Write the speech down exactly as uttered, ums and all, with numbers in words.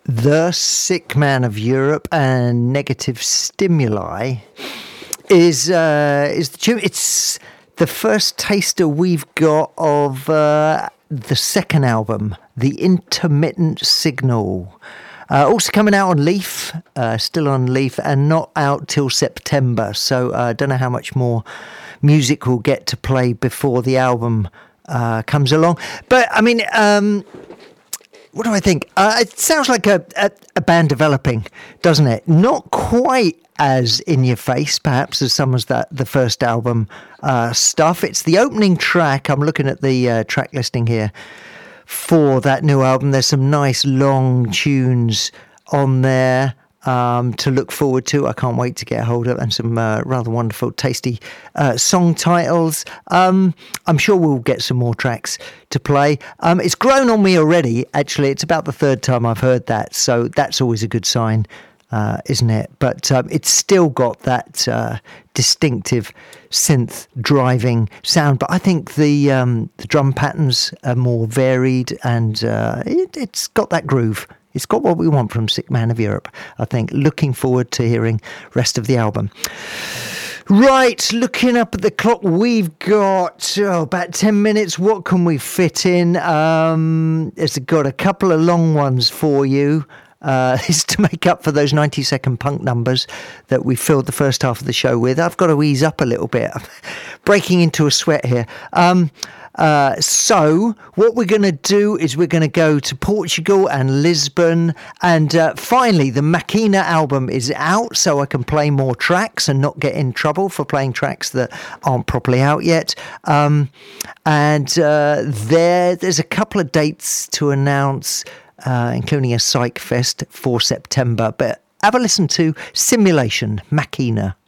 The Sick Man of Europe and Negative Stimuli is uh, is the tune. It's the first taster we've got of uh, the second album, The Intermittent Signal. Uh, also coming out on Leaf, uh, still on Leaf, and not out till September. So I uh, don't know how much more music we'll get to play before the album uh, comes along. But I mean. Um, What do I think? Uh, it sounds like a, a, a band developing, doesn't it? Not quite as in your face, perhaps, as some of that the first album uh, stuff. It's the opening track. I'm looking at the uh, track listing here for that new album. There's some nice long tunes on there um, to look forward to. I can't wait to get a hold of, and some uh, rather wonderful, tasty uh, song titles. Um, I'm sure we'll get some more tracks to play. Um, it's grown on me already, actually. It's about the third time I've heard that, so that's always a good sign, uh, isn't it? But um, it's still got that uh, distinctive synth driving sound, but I think the um, the drum patterns are more varied, and uh, it, it's got that groove. It's got what we want from Sick Man of Europe, I think. Looking forward to hearing rest of the album. Right, looking up at the clock, we've got oh, about ten minutes. What can we fit in? Um, it's got a couple of long ones for you. Uh, it's to make up for those ninety second punk numbers that we filled the first half of the show with. I've got to ease up a little bit. I'm breaking into a sweat here. Um, uh, so what we're going to do is we're going to go to Portugal and Lisbon, and uh, finally the Machina album is out, so I can play more tracks and not get in trouble for playing tracks that aren't properly out yet. Um, and uh, there, there's a couple of dates to announce, uh, including a Psych Fest for September. But have a listen to Simulation, Machina.